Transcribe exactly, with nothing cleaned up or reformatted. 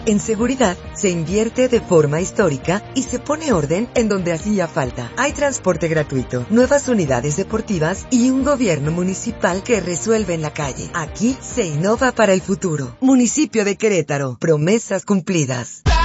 En seguridad, se invierte de forma histórica y se pone orden en donde hacía falta. Hay transporte gratuito, nuevas unidades deportivas y un gobierno municipal que resuelve en la calle. Aquí se innova para el futuro. Municipio de Querétaro. Promesas cumplidas.